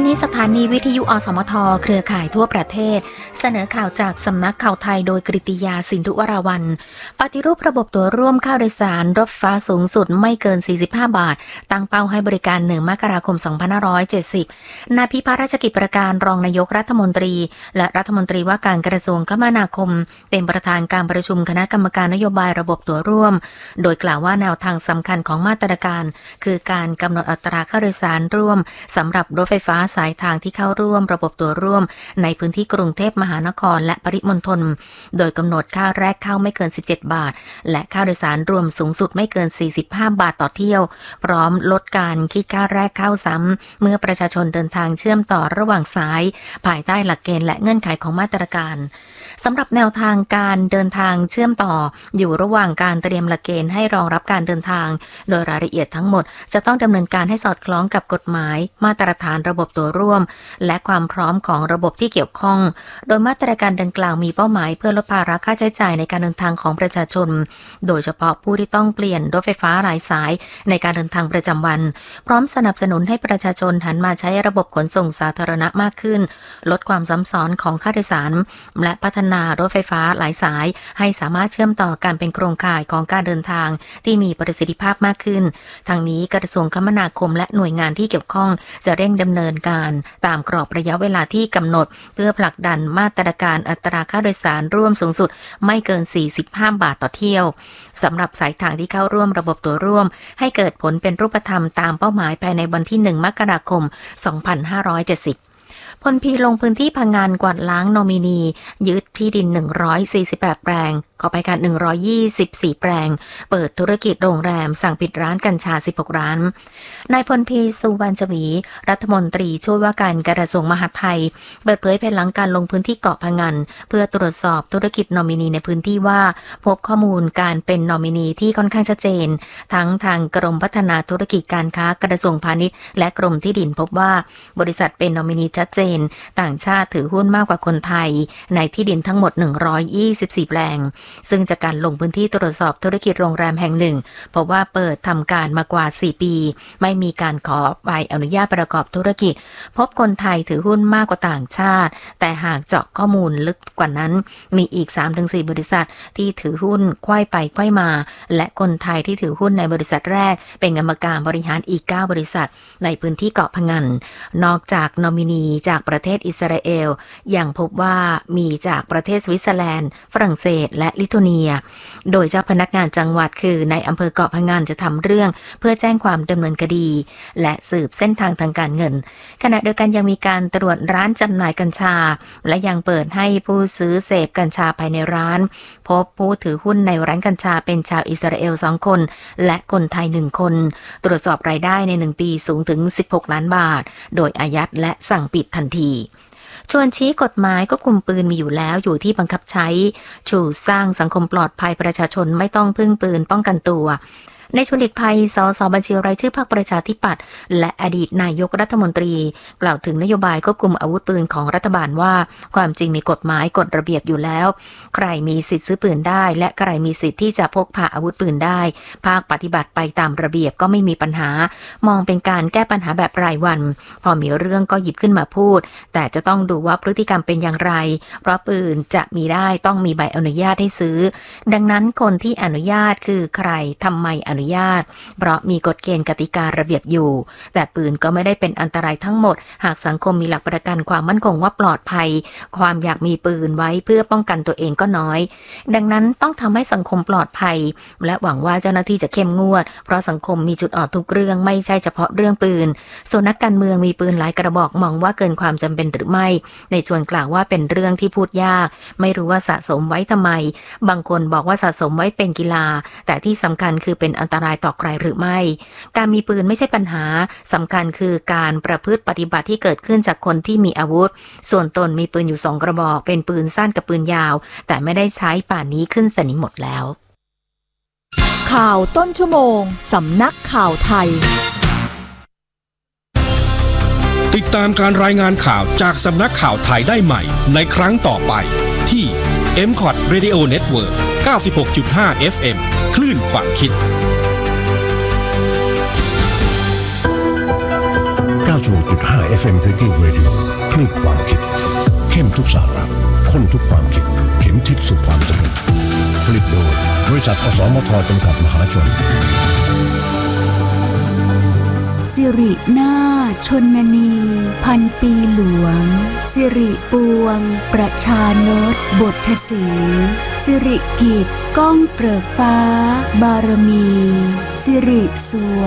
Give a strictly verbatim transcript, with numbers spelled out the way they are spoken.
นี้สถานีวิทยุอสมทเครือข่ายทั่วประเทศเสนอข่าวจากสำนักข่าวไทยโดยกฤติยาสินธุวราวัลย์ปฏิรูประบบตั๋วร่วมค่าโดยสารรถไฟฟ้าสูงสุดไม่เกินสี่สิบห้าบาทตั้งเป้าให้บริการหนึ่งมกราคมสองพันห้าร้อยเจ็ดสิบนายพิพัฒน์ราชกิจประการรองนายกรัฐมนตรีและรัฐมนตรีว่าการกระทรวงคมนาคมเป็นประธานการประชุมคณะกรรมการนโยบายระบบตั๋วร่วมโดยกล่าวว่าแนวทางสำคัญของมาตรการคือการกำหนดอัตราค่าโดยสารร่วมสำหรับรถไฟฟ้าสายทางที่เข้าร่วมระบบตั๋วร่วมในพื้นที่กรุงเทพมหานครและปริมณฑลโดยกำหนดค่าแรกเข้าไม่เกินสิบเจ็ดบาทและค่าโดยสารรวมสูงสุดไม่เกินสี่สิบห้าบาทต่อเที่ยวพร้อมลดการคิดค่าแรกเข้าซ้ำเมื่อประชาชนเดินทางเชื่อมต่อระหว่างสายภายใต้หลักเกณฑ์และเงื่อนไขของมาตรการสำหรับแนวทางการเดินทางเชื่อมต่ออยู่ระหว่างการเตรียมหลักเกณฑ์ให้รองรับการเดินทางโดยรายละเอียดทั้งหมดจะต้องดำเนินการให้สอดคล้องกับกฎหมายมาตรฐานระบบตั๋วร่วมและความพร้อมของระบบที่เกี่ยวข้องโดยมาตรการดังกล่าวมีเป้าหมายเพื่อลดภาระค่าใช้จ่ายในการเดินทางของประชาชนโดยเฉพาะผู้ที่ต้องเปลี่ยนรถไฟฟ้าหลายสายในการเดินทางประจำวันพร้อมสนับสนุนให้ประชาชนหันมาใช้ระบบขนส่งสาธารณะมากขึ้นลดความซ้ำซ้อนของค่าโดยสารและพัฒนารถไฟฟ้าหลายสายให้สามารถเชื่อมต่อการเป็นโครงข่ายของการเดินทางที่มีประสิทธิภาพมากขึ้นทางนี้กระทรวงคมนาคมและหน่วยงานที่เกี่ยวข้องจะเร่งดำเนินการตามกรอบระยะเวลาที่กำหนดเพื่อผลักดันมาตรการอัตราค่าโดยสารร่วมสูงสุดไม่เกินสี่สิบห้าบาทต่อเที่ยวสำหรับสายทางที่เข้าร่วมระบบตั๋วร่วมให้เกิดผลเป็นรูปธรรมตามเป้าหมายภายในวันที่หนึ่งมกราคมสองพันห้าร้อยเจ็ดสิบพลพีลงพื้นที่พังงานกวาดล้างนอมินียึดที่ดินหนึ่งร้อยสี่สิบแปดแปลงขอไปการหนึ่งร้อยยี่สิบสี่แปลงเปิดธุรกิจโรงแรมสั่งปิดร้านกัญชาสิบหกร้านนายพลพีสุวรรณชวีรัฐมนตรีช่วยว่าการกระทรวงมหาดไทยเปิดเผยภายหลังการลงพื้นที่เกาะพังงานเพื่อตรวจสอบธุรกิจนอมินีในพื้นที่ว่าพบข้อมูลการเป็นนอมินีที่ค่อนข้างชัดเจนทั้งทางกรมพัฒนาธุรกิจการค้ากระทรวงพาณิชย์และกรมที่ดินพบว่าบริษัทเป็นนอมินีชัดเจนต่างชาติถือหุ้นมากกว่าคนไทยในที่ดินทั้งหมดหนึ่งร้อยยี่สิบสี่แปลงซึ่งจากการลงพื้นที่ตรวจสอบธุรกิจโรงแรมแห่งหนึ่งพบว่าเปิดทำการมากว่าสี่ปีไม่มีการขอใบอนุญาตประกอบธุรกิจพบคนไทยถือหุ้นมากกว่าต่างชาติแต่หากเจาะข้อมูลลึกกว่านั้นมีอีก สามถึงสี่ บริษัทที่ถือหุ้นไขว้ไปไขว้มาและคนไทยที่ถือหุ้นในบริษัทแรกเป็นกรรมการบริหารอีกเก้าบริษัทในพื้นที่เกาะพะงันนอกจากนอมินีจากประเทศอิสราเอลยังพบว่ามีจากประเทศสวิตเซอร์แลนด์ฝรั่งเศสและลิทัวเนียโดยเจ้าพนักงานจังหวัดคือในอำเภอเกาะพะงันจะทำเรื่องเพื่อแจ้งความดำเนินคดีและสืบเส้นทางทางการเงินขณะเดียวกันยังมีการตรวจร้านจำหน่ายกัญชาและยังเปิดให้ผู้ซื้อเสพกัญชาภายในร้านพบผู้ถือหุ้นในร้านกัญชาเป็นชาวอิสราเอลสองคนและคนไทยหนึ่งคนตรวจสอบรายได้ในหนึ่งปีสูงถึงสิบหกล้านบาทโดยอายัดและสั่งปิดทันทีชวนชี้กฎหมายควบคุมปืนมีอยู่แล้วอยู่ที่บังคับใช้ชูสร้างสังคมปลอดภัยประชาชนไม่ต้องพึ่งปืนป้องกันตัวในชวนหลีกภัยสสบัญชีรายชื่อพรรคประชาธิปัตย์และอดีตนายกรัฐมนตรีกล่าวถึงนโยบายควบคุมอาวุธปืนของรัฐบาลว่าความจริงมีกฎหมายกฎระเบียบอยู่แล้วใครมีสิทธิ์ซื้อปืนได้และใครมีสิทธิ์ที่จะพกพาอาวุธปืนได้ภาคปฏิบัติไปตามระเบียบก็ไม่มีปัญหามองเป็นการแก้ปัญหาแบบรายวันพอมีเรื่องก็หยิบขึ้นมาพูดแต่จะต้องดูว่าพฤติกรรมเป็นอย่างไรเพราะปืนจะมีได้ต้องมีใบอนุญาตให้ซื้อดังนั้นคนที่อนุญาตคือใครทำไมอนุญาตเพราะมีกฎเกณฑ์กติการะเบียบอยู่แต่ปืนก็ไม่ได้เป็นอันตรายทั้งหมดหากสังคมมีหลักประกันความมั่นคงว่าปลอดภัยความอยากมีปืนไว้เพื่อป้องกันตัวเองก็น้อยดังนั้นต้องทำให้สังคมปลอดภัยและหวังว่าเจ้าหน้าที่จะเข้มงวดเพราะสังคมมีจุดอ่อนทุกเรื่องไม่ใช่เฉพาะเรื่องปืนส่วนนักการเมืองมีปืนหลายกระบอกมองว่าเกินความจำเป็นหรือไม่ในส่วนกล่าวว่าเป็นเรื่องที่พูดยากไม่รู้ว่าสะสมไว้ทำไมบางคนบอกว่าสะสมไว้เป็นกีฬาแต่ที่สำคัญคือเป็นอันตรายต่อใครหรือไม่การมีปืนไม่ใช่ปัญหาสำคัญคือการประพฤติปฏิบัติที่เกิดขึ้นจากคนที่มีอาวุธส่วนตนมีปืนอยู่สองกระบอกเป็นปืนสั้นกับปืนยาวแต่ไม่ได้ใช้ป่านนี้ขึ้นสนิมหมดแล้วข่าวต้นชั่วโมงสำนักข่าวไทยติดตามการรายงานข่าวจากสำนักข่าวไทยได้ใหม่ในครั้งต่อไปที่ เอ็ม คอท Radio Network เก้าสิบหกจุดห้า เอฟ เอ็ม คลื่นความคิดเก้าสิบหกจุดห้า เอฟเอ็ม Thinking Radio คลื่นความคิดเข้มทุกสาระข้นทุกความคิดเข็มทิศสู่ความเจริญผลิตโดยบริษัทอสมทจำกัดมหาชนสิรินาถชนนีพันปีหลวงสิริปวงประชานตบทสีสิริกิจก้องเกริกฟ้าบารมีสิริสว